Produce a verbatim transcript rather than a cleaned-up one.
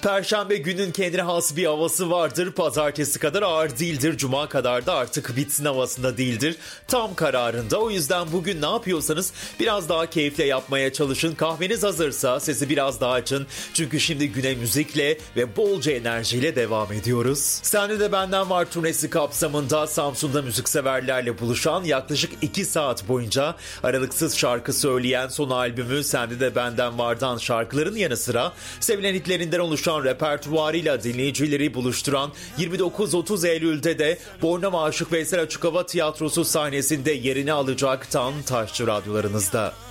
Perşembe günün kendine has bir havası vardır. Pazartesi kadar ağır değildir. Cuma kadar da artık bitsin havasında değildir. Tam kararında. O yüzden bugün ne yapıyorsanız biraz daha keyifle yapmaya çalışın. Kahveniz hazırsa sesi biraz daha açın. Çünkü şimdi güne müzikle ve bolca enerjiyle devam ediyoruz. Sende de Benden Var turnesi kapsamında Samsun'da müzikseverlerle buluşan, yaklaşık iki saat boyunca aralıksız şarkı söyleyen, son albümü Sende de Benden Var'dan şarkıların yanı sıra sevilen hitlerinden oluşan repertuarıyla dinleyicileri buluşturan yirmi dokuz otuz Eylül'de de Bornova Aşık Veysel Açık Hava Tiyatrosu sahnesinde yerini alacak Tan Taşçı radyolarınızda.